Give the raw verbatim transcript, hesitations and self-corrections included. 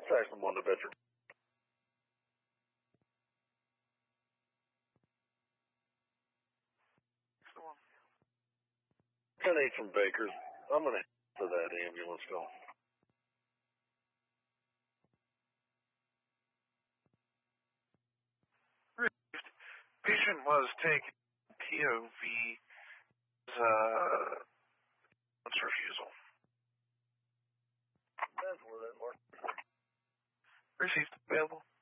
Saxon one to Bedford. ten eight from Baker's. I'm going to to that ambulance call. Patient was taken P O V as uh, refusal. That's where that mark. Received. Available.